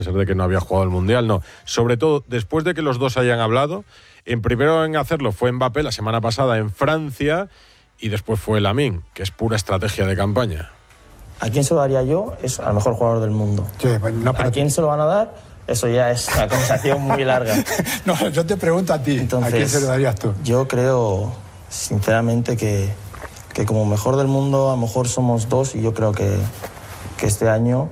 A pesar de que no había jugado el Mundial, no. Sobre todo, después de que los dos hayan hablado, primero en hacerlo fue Mbappé la semana pasada en Francia y después fue Lamine, que es pura estrategia de campaña. ¿A quién se lo daría yo? Es al mejor jugador del mundo. Sí, bueno, no, ¿A quién se lo van a dar? Eso ya es una conversación muy larga. No, yo te pregunto a ti. Entonces, ¿a quién se lo darías tú? Yo creo, sinceramente, que como mejor del mundo a lo mejor somos dos y yo creo que este año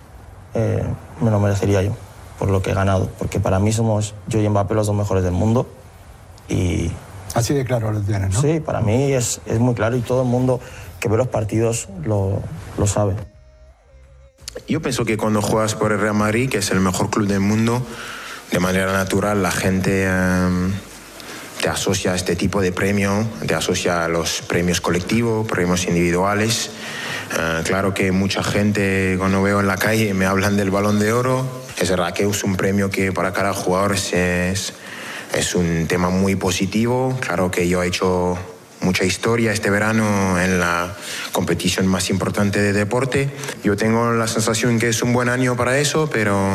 me lo merecería yo por lo que he ganado. Porque para mí somos yo y Mbappé los dos mejores del mundo. Y así de claro lo tienes, ¿no? Sí, para mí es muy claro y todo el mundo que ve los partidos lo sabe. Yo pienso que cuando juegas por el Real Madrid, que es el mejor club del mundo, de manera natural la gente te asocia a este tipo de premio, te asocia a los premios colectivos, premios individuales. Claro que mucha gente cuando veo en la calle me hablan del Balón de Oro. Es verdad que es un premio que para cada jugador es un tema muy positivo. Claro que yo he hecho mucha historia este verano en la competición más importante de deporte. Yo tengo la sensación que es un buen año para eso, pero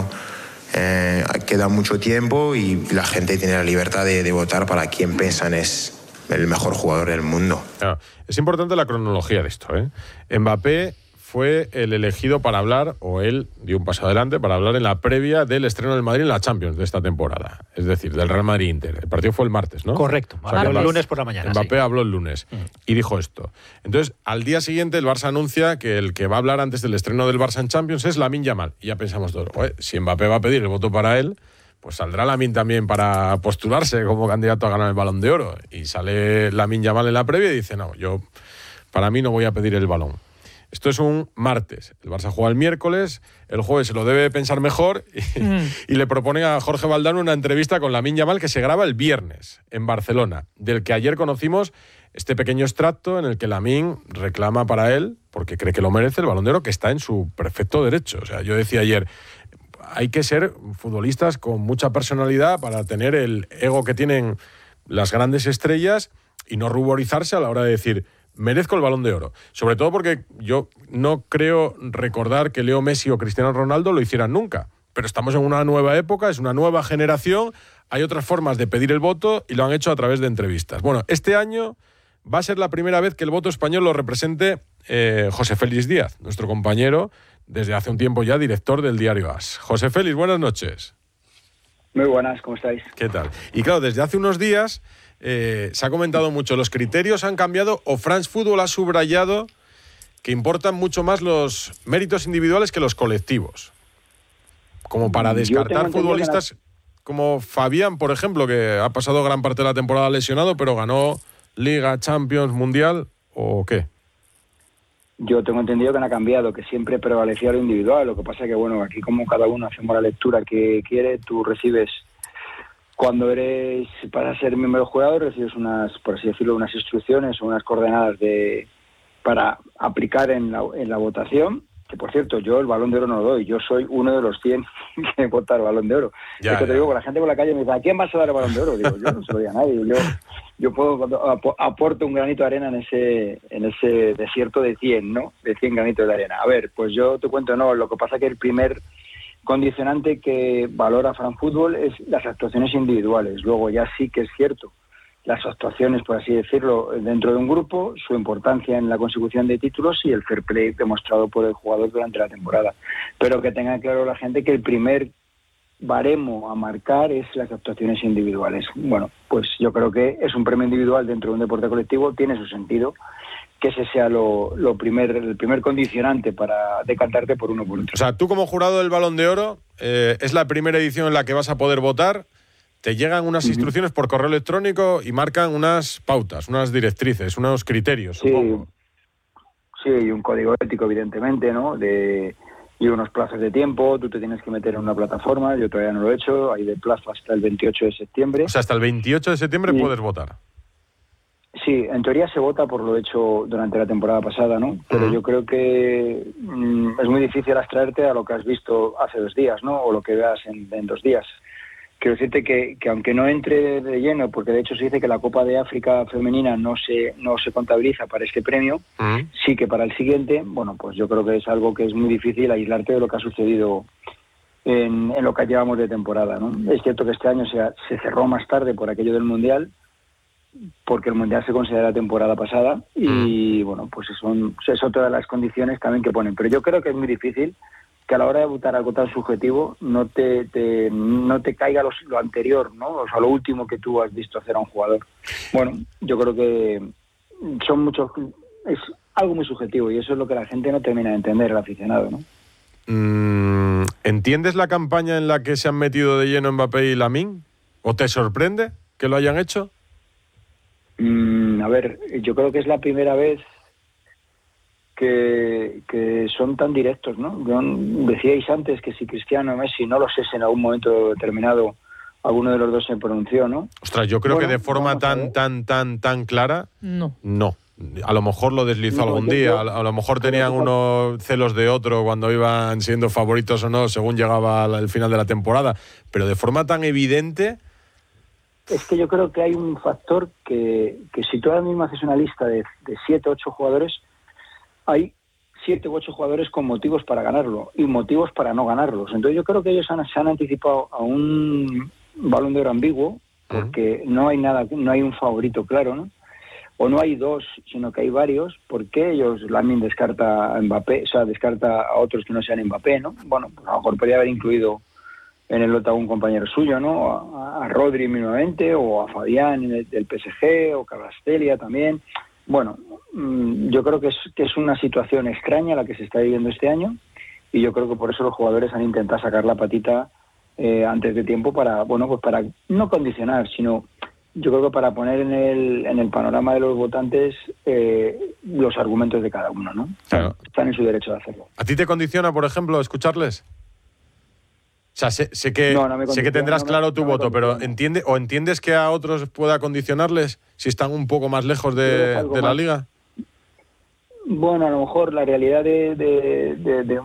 queda mucho tiempo y la gente tiene la libertad de votar para quien piensan es el mejor jugador del mundo. Es importante la cronología de esto, ¿eh? Mbappé fue el elegido para hablar, o él dio un paso adelante para hablar en la previa del estreno del Madrid en la Champions de esta temporada. Es decir, del Real Madrid-Inter. El partido fue el martes, ¿no? Correcto. O sea, habló el lunes por la mañana. Mbappé habló el lunes y dijo esto. Entonces, al día siguiente el Barça anuncia que el que va a hablar antes del estreno del Barça en Champions es Lamine Yamal. Y ya pensamos todos, si Mbappé va a pedir el voto para él, pues saldrá Lamine también para postularse como candidato a ganar el Balón de Oro. Y sale Lamine Yamal en la previa y dice, no, yo para mí no voy a pedir el balón. Esto es un martes. El Barça juega el miércoles, el jueves se lo debe pensar mejor y le proponen a Jorge Valdano una entrevista con Lamine Yamal que se graba el viernes en Barcelona, del que ayer conocimos este pequeño extracto en el que Lamine reclama para él, porque cree que lo merece, el Balón de Oro, que está en su perfecto derecho. O sea, yo decía ayer, hay que ser futbolistas con mucha personalidad para tener el ego que tienen las grandes estrellas y no ruborizarse a la hora de decir merezco el Balón de Oro. Sobre todo porque yo no creo recordar que Leo Messi o Cristiano Ronaldo lo hicieran nunca. Pero estamos en una nueva época, es una nueva generación, hay otras formas de pedir el voto y lo han hecho a través de entrevistas. Bueno, este año va a ser la primera vez que el voto español lo represente José Félix Díaz, nuestro compañero, desde hace un tiempo ya, director del diario AS. José Félix, buenas noches. Muy buenas, ¿cómo estáis? ¿Qué tal? Y claro, desde hace unos días se ha comentado mucho, los criterios han cambiado o France Football ha subrayado que importan mucho más los méritos individuales que los colectivos. Como para descartar futbolistas como Fabián, por ejemplo, que ha pasado gran parte de la temporada lesionado, pero ganó Liga, Champions, Mundial, ¿o qué? Yo tengo entendido que no ha cambiado, que siempre prevalecía lo individual. Lo que pasa es que, bueno, aquí como cada uno hacemos la lectura que quiere, tú recibes, cuando eres, para ser miembro del jurado, recibes unas, por así decirlo, unas instrucciones o unas coordenadas para aplicar en la votación. Que, por cierto, yo el Balón de Oro no lo doy. Yo soy uno de los 100 que vota el Balón de Oro. Te digo, la gente por la calle me dice, ¿a quién vas a dar el Balón de Oro? Digo, yo no se lo doy a nadie. Yo aporto un granito de arena en ese desierto de 100, ¿no? De 100 granitos de arena. A ver, pues yo te cuento, no. Lo que pasa es que el primer condicionante que valora France Football es las actuaciones individuales. Luego ya sí que es cierto las actuaciones, por así decirlo, dentro de un grupo, su importancia en la consecución de títulos y el fair play demostrado por el jugador durante la temporada. Pero que tenga claro la gente que el primer baremo a marcar es las actuaciones individuales. Bueno, pues yo creo que es un premio individual dentro de un deporte colectivo, tiene su sentido que ese sea el primer condicionante para decantarte por uno por otro. O sea, tú como jurado del Balón de Oro, es la primera edición en la que vas a poder votar. Te llegan unas instrucciones por correo electrónico y marcan unas pautas, unas directrices, unos criterios, supongo. Sí, y un código ético, evidentemente, ¿no? Y unos plazos de tiempo, tú te tienes que meter en una plataforma, yo todavía no lo he hecho, hay de plazo hasta el 28 de septiembre. O sea, hasta el 28 de septiembre puedes votar. Sí, en teoría se vota por lo hecho durante la temporada pasada, ¿no? Pero yo creo que es muy difícil abstraerte a lo que has visto hace 2 días, ¿no? O lo que veas en 2 días. Quiero decirte que aunque no entre de lleno, porque de hecho se dice que la Copa de África femenina no se contabiliza para este premio, sí que para el siguiente, bueno, pues yo creo que es algo que es muy difícil aislarte de lo que ha sucedido en lo que llevamos de temporada, ¿no? Es cierto que este año se cerró más tarde por aquello del Mundial, porque el Mundial se considera temporada pasada y bueno, pues es otra de las condiciones también que ponen. Pero yo creo que es muy difícil que a la hora de votar algo tan subjetivo no te caiga lo anterior, ¿no? O sea, lo último que tú has visto hacer a un jugador. Bueno, yo creo que es algo muy subjetivo y eso es lo que la gente no termina de entender, el aficionado, ¿no? ¿Entiendes la campaña en la que se han metido de lleno Mbappé y Lamine? ¿O te sorprende que lo hayan hecho? A ver, yo creo que es la primera vez que son tan directos, ¿no? Decíais antes que si Cristiano o Messi, no lo sé si en algún momento determinado alguno de los dos se pronunció, ¿no? Ostras, yo creo que de forma tan clara, no. A lo mejor lo deslizó algún día, a lo mejor tenían unos celos de otro cuando iban siendo favoritos o no, según llegaba el final de la temporada, pero de forma tan evidente... Es que yo creo que hay un factor que si tú ahora mismo haces una lista de 7 o 8 jugadores, hay 7 u 8 jugadores con motivos para ganarlo y motivos para no ganarlos. Entonces yo creo que ellos se han anticipado a un Balón de Oro ambiguo, porque no hay un favorito claro, ¿no? O no hay dos, sino que hay varios. ¿Por qué ellos, Lamine descarta a Mbappé, o sea, descarta a otros que no sean Mbappé, ¿no? Bueno, pues a lo mejor podría haber incluido en el lote a un compañero suyo, ¿no? A Rodri mínimamente, o a Fabián del PSG, o Kvaratskhelia también. Bueno, yo creo que es una situación extraña la que se está viviendo este año y yo creo que por eso los jugadores han intentado sacar la patita antes de tiempo para no condicionar, sino yo creo que para poner en el panorama de los votantes los argumentos de cada uno, ¿no? Claro. Están en su derecho de hacerlo. ¿A ti te condiciona, por ejemplo, escucharles? O sea, sé que tendrás claro tu voto, pero ¿entiendes que a otros pueda condicionarles si están un poco más lejos de la liga? Bueno, a lo mejor la realidad de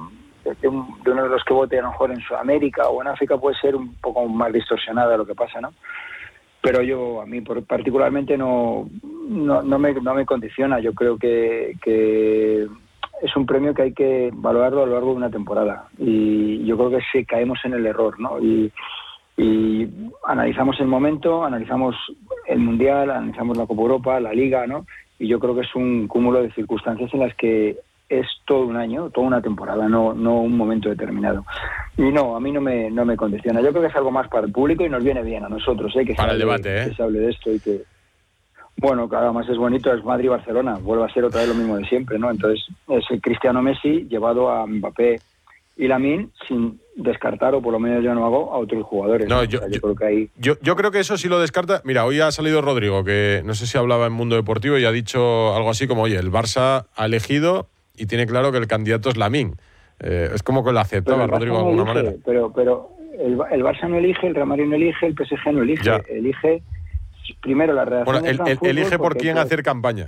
uno de los que vote a lo mejor en Sudamérica o en África puede ser un poco más distorsionada lo que pasa, ¿no? Pero a mí particularmente no me condiciona. Yo creo que es un premio que hay que valorarlo a lo largo de una temporada y yo creo que sí caemos en el error, ¿no? Y analizamos el momento, analizamos el Mundial, analizamos la Copa Europa, la Liga, ¿no? Y yo creo que es un cúmulo de circunstancias en las que es todo un año, toda una temporada, no un momento determinado. Y no, a mí no me condiciona. Yo creo que es algo más para el público y nos viene bien a nosotros, que para el debate, que se hable de esto y que... Bueno, claro, además es bonito, es Madrid-Barcelona, vuelve a ser otra vez lo mismo de siempre, ¿no? Entonces es el Cristiano Messi llevado a Mbappé y Lamine sin descartar, o por lo menos yo no hago, a otros jugadores. No, ¿no? Yo creo que ahí... yo creo que eso sí lo descarta. Mira, hoy ha salido Rodrigo, que no sé si hablaba en Mundo Deportivo y ha dicho algo así como, oye, el Barça ha elegido y tiene claro que el candidato es Lamine. Es como que lo aceptaba Rodrigo de alguna manera. Pero el Barça no elige, el Real Madrid no elige, el PSG no elige. Ya. Elige primero la redacción. Bueno, elige por quién hacer campaña.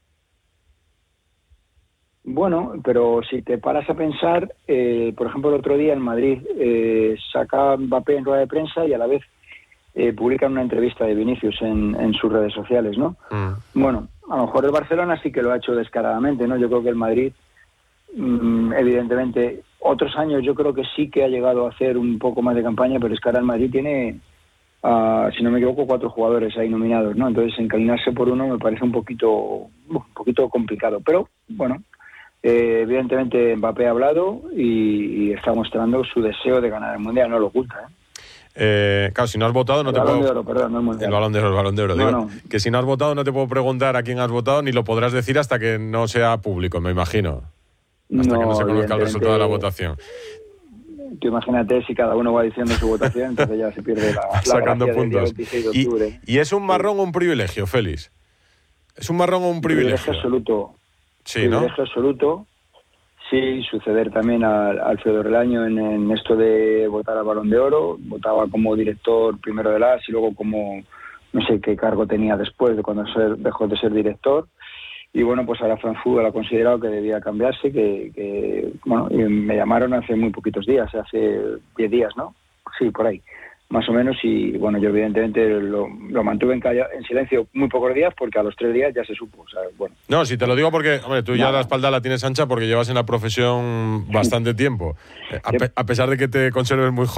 Bueno, pero si te paras a pensar, por ejemplo, el otro día en Madrid saca Mbappé en rueda de prensa y a la vez publican una entrevista de Vinicius en sus redes sociales, ¿no? Bueno, a lo mejor el Barcelona sí que lo ha hecho descaradamente, ¿no? Yo creo que el Madrid, evidentemente, otros años yo creo que sí que ha llegado a hacer un poco más de campaña, pero es que ahora el Madrid tiene... si no me equivoco, 4 jugadores ahí nominados, ¿no? Entonces inclinarse por uno me parece un poquito complicado. Pero, bueno, evidentemente Mbappé ha hablado y está mostrando su deseo de ganar el Mundial, no lo oculta, claro, si no has votado no te puedo... El Balón de Oro, perdón, no el Mundial. El Balón de Oro. No, digo, no. Que si no has votado no te puedo preguntar a quién has votado ni lo podrás decir hasta que no sea público, me imagino. Hasta que no se conozca el resultado de la votación. Tú imagínate si cada uno va diciendo su votación, entonces ya se pierde la sacando gracia puntos. Del día 26 de octubre. ¿Y es un marrón o un privilegio, Félix? ¿Es un marrón o un privilegio? Absoluto. Sí, privilegio, ¿no? absoluto. Sí, suceder también a Alfredo Relaño en esto de votar al Balón de Oro. Votaba como director primero del AS y luego como no sé qué cargo tenía después de cuando dejó de ser director. Y bueno, pues ahora France Football ha considerado que debía cambiarse, bueno, y me llamaron hace muy poquitos días, hace 10 días, ¿no? Sí, por ahí. más o menos, y bueno, yo evidentemente lo mantuve en silencio muy pocos días, porque a los 3 días ya se supo, o sea, bueno. No, si te lo digo porque, hombre, tú ya la espalda la tienes ancha porque llevas en la profesión bastante tiempo. A pesar de que te conserves muy joven,